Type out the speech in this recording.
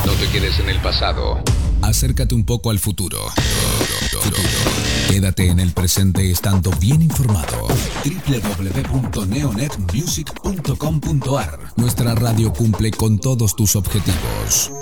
No te quedes en el pasado. Acércate un poco al futuro. Quédate en el presente estando bien informado. www.neonetmusic.com.ar. Nuestra radio cumple con todos tus objetivos.